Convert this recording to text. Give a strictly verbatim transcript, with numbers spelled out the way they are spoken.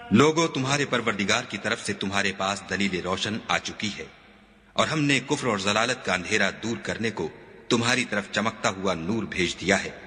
लोगों, तुम्हारे परवरदिगार की तरफ से तुम्हारे पास दलील रोशन आ चुकी है और हमने कुफ्र और जलालत का अंधेरा दूर करने को तुम्हारी तरफ चमकता हुआ नूर भेज दिया है।